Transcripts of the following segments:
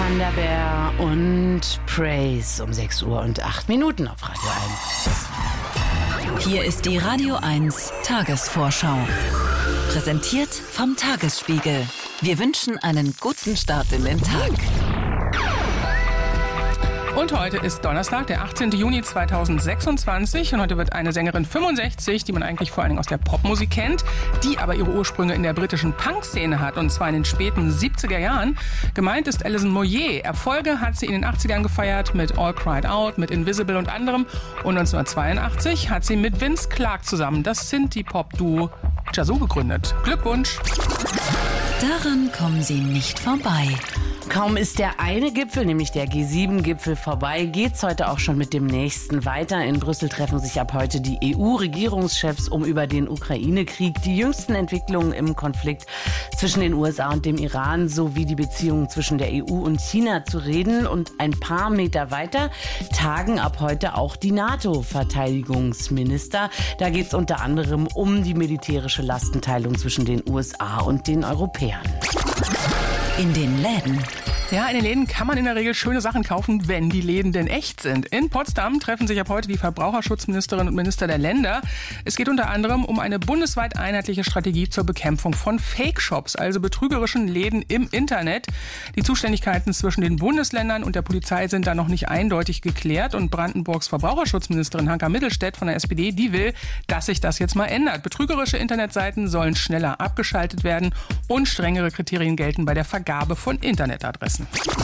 Panda Bear und Praise um 6 Uhr und 8 Minuten auf Radio 1. Hier ist die Radio 1 Tagesvorschau. Präsentiert vom Tagesspiegel. Wir wünschen einen guten Start in den Tag. Und heute ist Donnerstag, der 18. Juni 2026. Und heute wird eine Sängerin 65, die man eigentlich vor allen Dingen aus der Popmusik kennt, die aber ihre Ursprünge in der britischen Punk-Szene hat, und zwar in den späten 70er Jahren. Gemeint ist Alison Moyet. Erfolge hat sie in den 80ern gefeiert mit All Cried Out, mit Invisible und anderem. Und 1982 hat sie mit Vince Clarke zusammen das Synthie-Pop-Duo Yazoo gegründet. Glückwunsch! Daran kommen Sie nicht vorbei. Kaum ist der eine Gipfel, nämlich der G7-Gipfel, vorbei, geht's heute auch schon mit dem nächsten weiter. In Brüssel treffen sich ab heute die EU-Regierungschefs, um über den Ukraine-Krieg, die jüngsten Entwicklungen im Konflikt zwischen den USA und dem Iran sowie die Beziehungen zwischen der EU und China zu reden. Und ein paar Meter weiter tagen ab heute auch die NATO-Verteidigungsminister. Da geht's unter anderem um die militärische Lastenteilung zwischen den USA und den Europäern. In den Läden. Ja, in den Läden kann man in der Regel schöne Sachen kaufen, wenn die Läden denn echt sind. In Potsdam treffen sich ab heute die Verbraucherschutzministerinnen und Minister der Länder. Es geht unter anderem um eine bundesweit einheitliche Strategie zur Bekämpfung von Fake-Shops, also betrügerischen Läden im Internet. Die Zuständigkeiten zwischen den Bundesländern und der Polizei sind da noch nicht eindeutig geklärt. Und Brandenburgs Verbraucherschutzministerin Hanka Mittelstädt von der SPD, die will, dass sich das jetzt mal ändert. Betrügerische Internetseiten sollen schneller abgeschaltet werden und strengere Kriterien gelten bei der Vergabe von Internetadressen.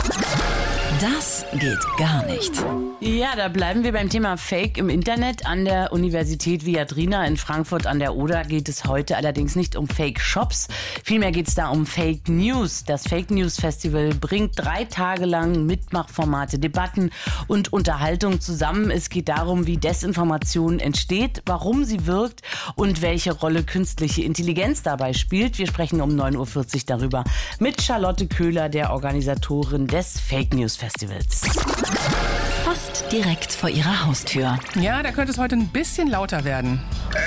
Das geht gar nicht. Ja, da bleiben wir beim Thema Fake im Internet. An der Universität Viadrina in Frankfurt an der Oder geht es heute allerdings nicht um Fake-Shops. Vielmehr geht es da um Fake News. Das Fake News Festival bringt 3 Tage lang Mitmachformate, Debatten und Unterhaltung zusammen. Es geht darum, wie Desinformation entsteht, warum sie wirkt und welche Rolle künstliche Intelligenz dabei spielt. Wir sprechen um 9.40 Uhr darüber mit Charlotte Köhler, der Organisatorin des Fake News Festivals. Fast direkt vor Ihrer Haustür. Ja, da könnte es heute ein bisschen lauter werden.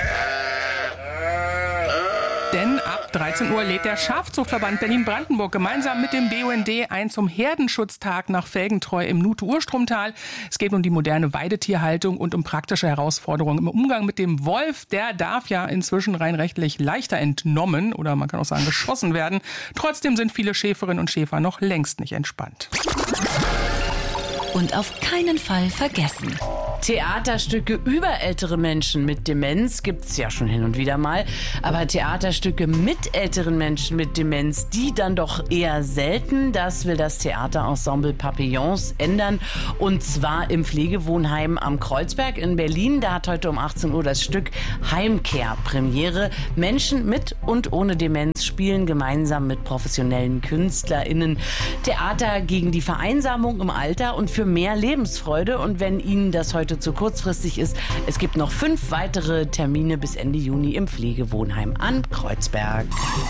Denn ab 13 Uhr lädt der Schafzuchtverband Berlin-Brandenburg gemeinsam mit dem BUND ein zum Herdenschutztag nach Felgentreu im Nute-Urstromtal. Es geht um die moderne Weidetierhaltung und um praktische Herausforderungen im Umgang mit dem Wolf. Der darf ja inzwischen rein rechtlich leichter entnommen oder man kann auch sagen geschossen werden. Trotzdem sind viele Schäferinnen und Schäfer noch längst nicht entspannt. Und auf keinen Fall vergessen. Theaterstücke über ältere Menschen mit Demenz gibt's ja schon hin und wieder mal. Aber Theaterstücke mit älteren Menschen mit Demenz, die dann doch eher selten. Das will das Theaterensemble Papillons ändern. Und zwar im Pflegewohnheim am Kreuzberg in Berlin. Da hat heute um 18 Uhr das Stück Heimkehr Premiere. Menschen mit und ohne Demenz spielen gemeinsam mit professionellen KünstlerInnen Theater gegen die Vereinsamung im Alter und für mehr Lebensfreude. Und wenn Ihnen das heute zu kurzfristig ist, es gibt noch 5 weitere Termine bis Ende Juni im Pflegewohnheim am Kreuzberg.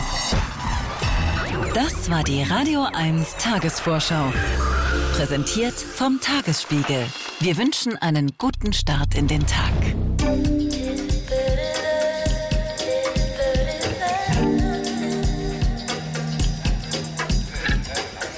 Das war die Radio 1 Tagesvorschau. Präsentiert vom Tagesspiegel. Wir wünschen einen guten Start in den Tag.